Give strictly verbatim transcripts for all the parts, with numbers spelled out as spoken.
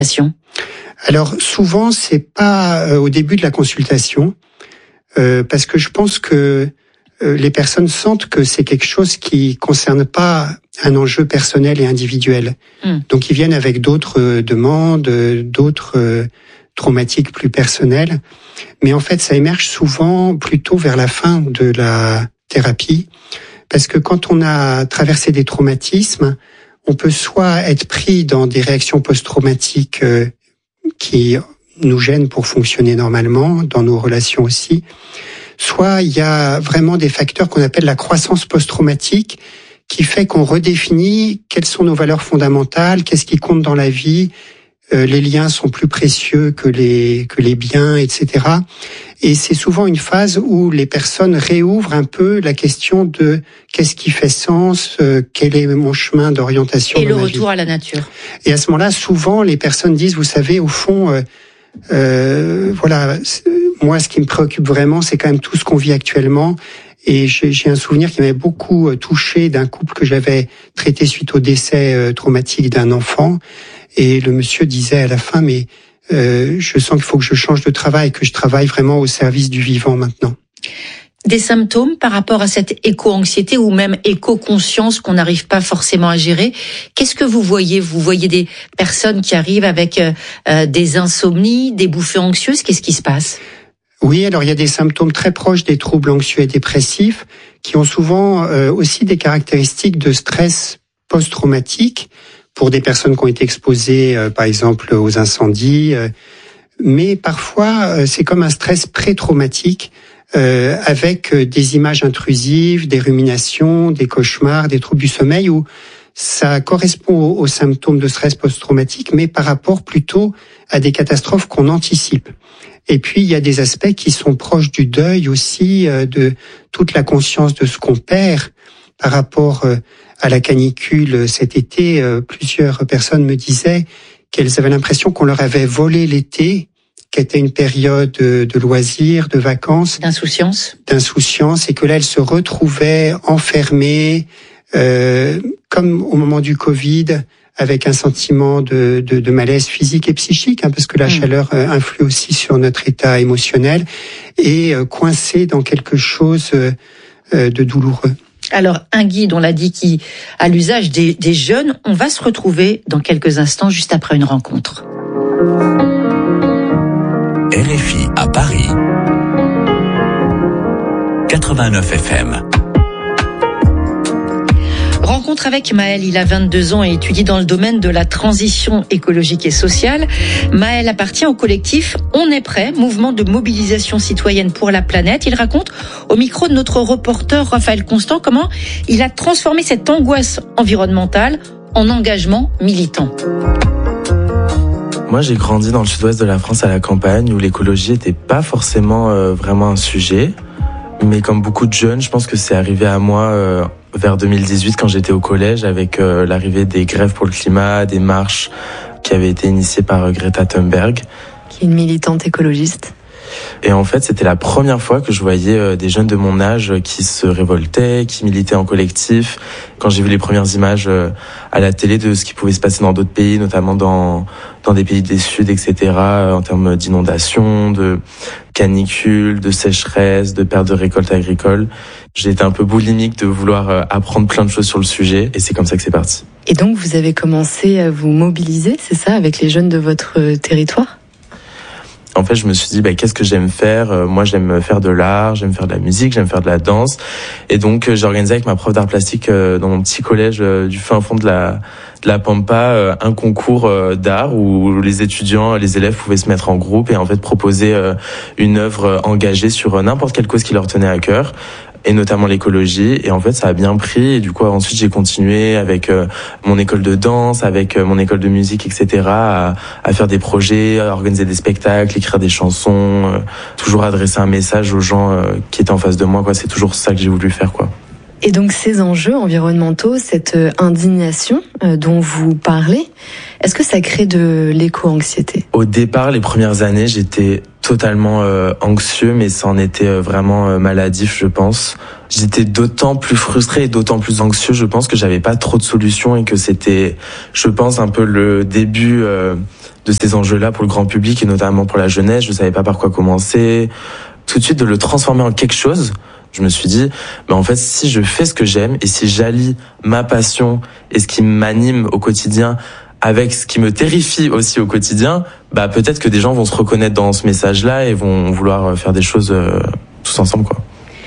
Alors souvent, c'est pas euh, au début de la consultation, euh, parce que je pense que euh, les personnes sentent que c'est quelque chose qui concerne pas un enjeu personnel et individuel. Mmh. Donc ils viennent avec d'autres euh, demandes, euh, d'autres euh, traumatiques plus personnelles. Mais en fait, ça émerge souvent plutôt vers la fin de la thérapie, parce que quand on a traversé des traumatismes, on peut soit être pris dans des réactions post-traumatiques euh, qui nous gênent pour fonctionner normalement, dans nos relations aussi, soit il y a vraiment des facteurs qu'on appelle la croissance post-traumatique, qui fait qu'on redéfinit quelles sont nos valeurs fondamentales, qu'est-ce qui compte dans la vie, euh, les liens sont plus précieux que les que les biens, et cetera. Et c'est souvent une phase où les personnes réouvrent un peu la question de qu'est-ce qui fait sens, euh, quel est mon chemin d'orientation. Et le retour à la nature. Et à ce moment-là, souvent, les personnes disent, vous savez, au fond, euh, euh, voilà, moi, ce qui me préoccupe vraiment, c'est quand même tout ce qu'on vit actuellement. Et j'ai, j'ai un souvenir qui m'avait beaucoup touché d'un couple que j'avais traité suite au décès euh, traumatique d'un enfant. Et le monsieur disait à la fin, mais euh, je sens qu'il faut que je change de travail, que je travaille vraiment au service du vivant maintenant. Des symptômes par rapport à cette éco-anxiété ou même éco-conscience qu'on n'arrive pas forcément à gérer. Qu'est-ce que vous voyez ? Vous voyez des personnes qui arrivent avec euh, des insomnies, des bouffées anxieuses. Qu'est-ce qui se passe ? Oui, alors il y a des symptômes très proches des troubles anxieux et dépressifs qui ont souvent euh, aussi des caractéristiques de stress post-traumatique pour des personnes qui ont été exposées, euh, par exemple, aux incendies. Euh, mais parfois, euh, c'est comme un stress pré-traumatique euh, avec des images intrusives, des ruminations, des cauchemars, des troubles du sommeil où ça correspond aux, aux symptômes de stress post-traumatique, mais par rapport plutôt à des catastrophes qu'on anticipe. Et puis, il y a des aspects qui sont proches du deuil aussi, euh, de toute la conscience de ce qu'on perd par rapport euh, à la canicule cet été. Euh, plusieurs personnes me disaient qu'elles avaient l'impression qu'on leur avait volé l'été, qui était une période de, de loisirs, de vacances. D'insouciance. D'insouciance, et que là, elles se retrouvaient enfermées, euh, comme au moment du Covid, avec un sentiment de, de, de malaise physique et psychique, hein, parce que la mmh. chaleur euh, influe aussi sur notre état émotionnel, et euh, coincé dans quelque chose euh, euh, de douloureux. Alors, un guide, on l'a dit, qui a l'usage des, des jeunes. On va se retrouver dans quelques instants, juste après une rencontre. R F I à Paris, quatre-vingt-neuf F M. Rencontre avec Maël, il a vingt-deux ans et étudie dans le domaine de la transition écologique et sociale. Maël appartient au collectif On est prêt, mouvement de mobilisation citoyenne pour la planète. Il raconte au micro de notre reporter Raphaël Constant comment il a transformé cette angoisse environnementale en engagement militant. Moi, j'ai grandi dans le sud-ouest de la France, à la campagne, où l'écologie n'était pas forcément euh, vraiment un sujet. Mais comme beaucoup de jeunes, je pense que c'est arrivé à moi euh, vers deux mille dix-huit, quand j'étais au collège, avec euh, l'arrivée des grèves pour le climat, des marches qui avaient été initiées par euh, Greta Thunberg. Qui est une militante écologiste. Et en fait, c'était la première fois que je voyais euh, des jeunes de mon âge qui se révoltaient, qui militaient en collectif. Quand j'ai vu les premières images euh, à la télé de ce qui pouvait se passer dans d'autres pays, notamment dans dans des pays du Sud, et cetera, euh, en termes d'inondations, de canicules, de sécheresse, de perte de récoltes agricoles, j'ai été un peu boulimique de vouloir euh, apprendre plein de choses sur le sujet, et c'est comme ça que c'est parti. Et donc, vous avez commencé à vous mobiliser, c'est ça, avec les jeunes de votre euh, territoire ? En fait, je me suis dit, bah, qu'est-ce que j'aime faire ? Moi, j'aime faire de l'art, j'aime faire de la musique, j'aime faire de la danse. Et donc, j'ai organisé avec ma prof d'art plastique euh, dans mon petit collège euh, du fin fond de la, de la Pampa euh, un concours euh, d'art où les étudiants, les élèves pouvaient se mettre en groupe et en fait proposer euh, une œuvre engagée sur euh, n'importe quelle cause qui leur tenait à cœur, et notamment l'écologie. Et en fait, ça a bien pris. Et du coup, ensuite, j'ai continué avec euh, mon école de danse, avec euh, mon école de musique, et cetera, à, à faire des projets, à organiser des spectacles, écrire des chansons, euh, toujours adresser un message aux gens euh, qui étaient en face de moi, quoi. C'est toujours ça que j'ai voulu faire, quoi. Et donc, ces enjeux environnementaux, cette indignation euh, dont vous parlez, est-ce que ça crée de l'éco-anxiété ? Au départ, les premières années, j'étais totalement euh, anxieux, mais ça en était euh, vraiment euh, maladif, je pense. J'étais d'autant plus frustré et d'autant plus anxieux, je pense, que j'avais pas trop de solutions et que c'était, je pense, un peu le début euh, de ces enjeux-là pour le grand public et notamment pour la jeunesse. Je savais pas par quoi commencer. Tout de suite de le transformer en quelque chose. Je me suis dit, bah en fait, si je fais ce que j'aime et si j'allie ma passion et ce qui m'anime au quotidien avec ce qui me terrifie aussi au quotidien, bah peut-être que des gens vont se reconnaître dans ce message-là et vont vouloir faire des choses euh, tous ensemble, quoi.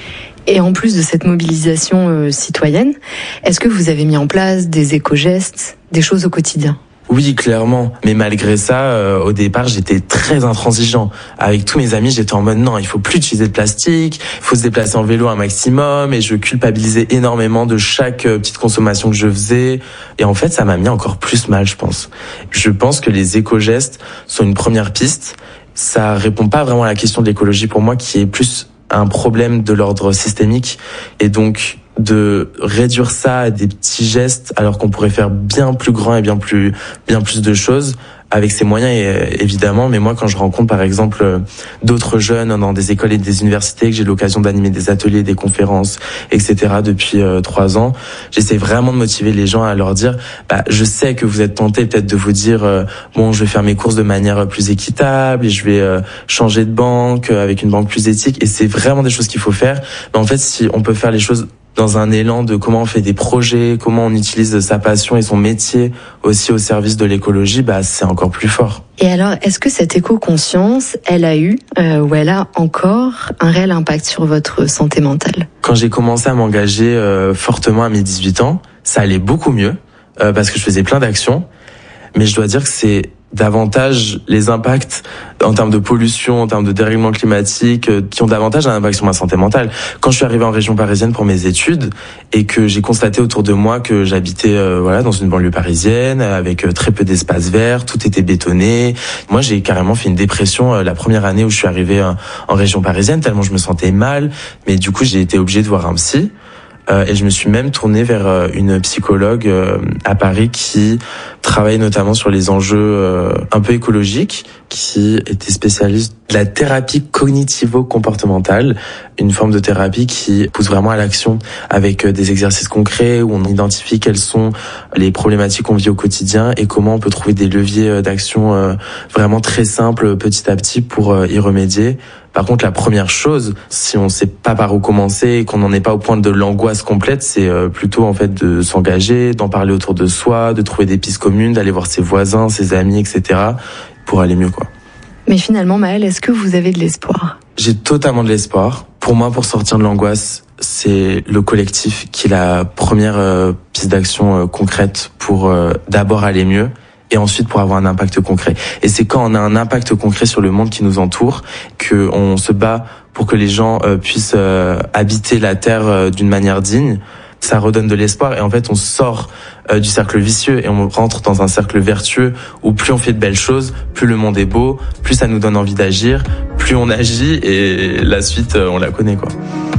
Et en plus de cette mobilisation euh, citoyenne, est-ce que vous avez mis en place des éco-gestes, des choses au quotidien ? Oui, clairement. Mais malgré ça, euh, au départ, j'étais très intransigeant. Avec tous mes amis, j'étais en mode non, il faut plus utiliser de plastique, il faut se déplacer en vélo un maximum, et je culpabilisais énormément de chaque euh, petite consommation que je faisais. Et en fait, ça m'a mis encore plus mal, je pense. Je pense que les éco-gestes sont une première piste. Ça répond pas vraiment à la question de l'écologie pour moi, qui est plus un problème de l'ordre systémique. Et donc, de réduire ça à des petits gestes alors qu'on pourrait faire bien plus grand et bien plus bien plus de choses avec ses moyens, et, évidemment. Mais moi, quand je rencontre par exemple d'autres jeunes dans des écoles et des universités, que j'ai l'occasion d'animer des ateliers, des conférences, et cetera depuis euh, trois ans, j'essaie vraiment de motiver les gens à leur dire bah je sais que vous êtes tentés peut-être de vous dire euh, bon, je vais faire mes courses de manière plus équitable et je vais euh, changer de banque euh, avec une banque plus éthique, et c'est vraiment des choses qu'il faut faire. Mais en fait, si on peut faire les choses dans un élan de comment on fait des projets, comment on utilise sa passion et son métier aussi au service de l'écologie, bah c'est encore plus fort. Et alors, est-ce que cette éco-conscience, elle a eu euh, ou elle a encore un réel impact sur votre santé mentale ? Quand j'ai commencé à m'engager euh, fortement à mes dix-huit ans, ça allait beaucoup mieux euh, parce que je faisais plein d'actions. Mais je dois dire que c'est davantage les impacts en termes de pollution, en termes de dérèglement climatique, euh, qui ont davantage un impact sur ma santé mentale. Quand je suis arrivé en région parisienne pour mes études et que j'ai constaté autour de moi que j'habitais euh, voilà dans une banlieue parisienne avec euh, très peu d'espace vert, tout était bétonné. Moi, j'ai carrément fait une dépression euh, la première année où je suis arrivé euh, en région parisienne, tellement je me sentais mal. Mais du coup, j'ai été obligé de voir un psy. Euh, et je me suis même tourné vers euh, une psychologue euh, à Paris qui travaille notamment sur les enjeux euh, un peu écologiques, qui était spécialiste de la thérapie cognitivo-comportementale, une forme de thérapie qui pousse vraiment à l'action avec euh, des exercices concrets où on identifie quelles sont les problématiques qu'on vit au quotidien et comment on peut trouver des leviers euh, d'action euh, vraiment très simples petit à petit pour euh, y remédier. Par contre, la première chose, si on ne sait pas par où commencer et qu'on n'en est pas au point de l'angoisse complète, c'est plutôt en fait de s'engager, d'en parler autour de soi, de trouver des pistes communes, d'aller voir ses voisins, ses amis, et cetera pour aller mieux, quoi. Mais finalement, Maëlle, est-ce que vous avez de l'espoir ? J'ai totalement de l'espoir. Pour moi, pour sortir de l'angoisse, c'est le collectif qui est la première euh, piste d'action euh, concrète pour euh, d'abord aller mieux. Et ensuite pour avoir un impact concret. Et c'est quand on a un impact concret sur le monde qui nous entoure que on se bat pour que les gens euh, puissent euh, habiter la terre euh, d'une manière digne. Ça redonne de l'espoir et en fait on sort euh, du cercle vicieux et on rentre dans un cercle vertueux où plus on fait de belles choses, plus le monde est beau, plus ça nous donne envie d'agir, plus on agit et la suite euh, on la connaît, quoi.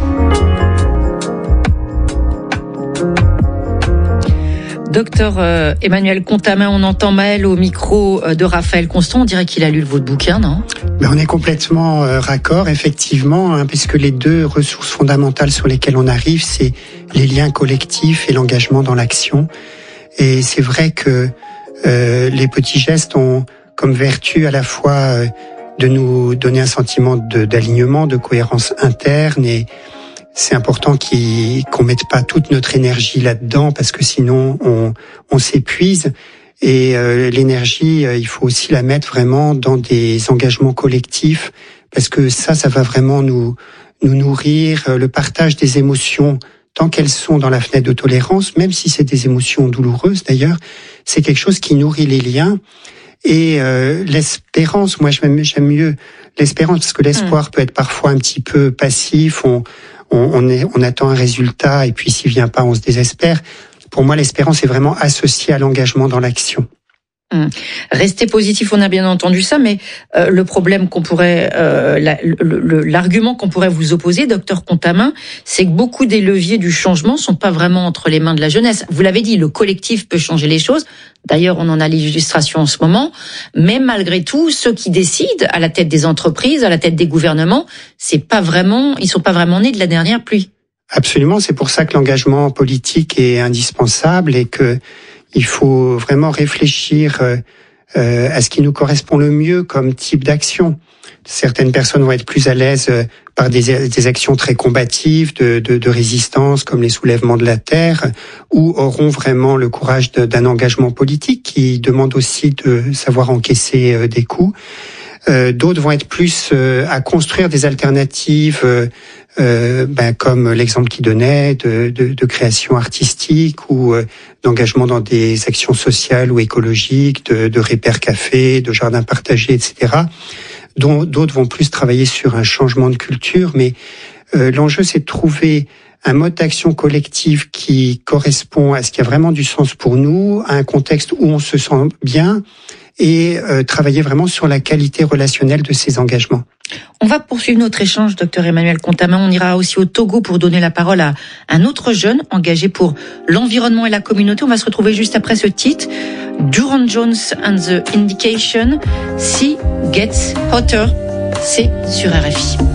Docteur euh, Emmanuel Contamin, on entend Maëlle au micro euh, de Raphaël Constant. On dirait qu'il a lu votre bouquin, non ? Ben, on est complètement euh, raccord, effectivement, hein, puisque les deux ressources fondamentales sur lesquelles on arrive, c'est les liens collectifs et l'engagement dans l'action. Et c'est vrai que euh, les petits gestes ont comme vertu à la fois euh, de nous donner un sentiment de, d'alignement, de cohérence interne, et c'est important qu'il, qu'on mette pas toute notre énergie là-dedans parce que sinon on, on s'épuise. Et euh, l'énergie, euh, il faut aussi la mettre vraiment dans des engagements collectifs parce que ça, ça va vraiment nous nous nourrir. Le partage des émotions, tant qu'elles sont dans la fenêtre de tolérance, même si c'est des émotions douloureuses d'ailleurs, c'est quelque chose qui nourrit les liens. Et euh, l'espérance, moi j'aime, j'aime mieux l'espérance parce que l'espoir mmh. peut être parfois un petit peu passif. On On, on, est, on attend un résultat et puis s'il vient pas, on se désespère. Pour moi, l'espérance est vraiment associée à l'engagement dans l'action. Hum. Rester positif, on a bien entendu ça, mais euh, le problème qu'on pourrait, euh, la, le, le, l'argument qu'on pourrait vous opposer, docteur Contamin, c'est que beaucoup des leviers du changement sont pas vraiment entre les mains de la jeunesse. Vous l'avez dit, le collectif peut changer les choses. D'ailleurs, on en a l'illustration en ce moment. Mais malgré tout, ceux qui décident à la tête des entreprises, à la tête des gouvernements, c'est pas vraiment, ils sont pas vraiment nés de la dernière pluie. Absolument, c'est pour ça que l'engagement politique est indispensable et que il faut vraiment réfléchir euh, à ce qui nous correspond le mieux comme type d'action. Certaines personnes vont être plus à l'aise par des, des actions très combatives, de, de, de résistance, comme les soulèvements de la terre, ou auront vraiment le courage de, d'un engagement politique qui demande aussi de savoir encaisser des coups. Euh, d'autres vont être plus euh, à construire des alternatives, euh, euh, ben, comme l'exemple qu'il donnait de, de, de création artistique ou euh, d'engagement dans des actions sociales ou écologiques, de, de repères cafés, de jardins partagés, et cetera. Dont d'autres vont plus travailler sur un changement de culture, mais euh, l'enjeu c'est de trouver un mode d'action collective qui correspond à ce qui a vraiment du sens pour nous, à un contexte où on se sent bien, et euh, travailler vraiment sur la qualité relationnelle de ces engagements. On va poursuivre notre échange, docteur Emmanuel Contamin. On ira aussi au Togo pour donner la parole à un autre jeune engagé pour l'environnement et la communauté. On va se retrouver juste après ce titre. Durand Jones and the Indication, Sea Gets Hotter. C'est sur R F I.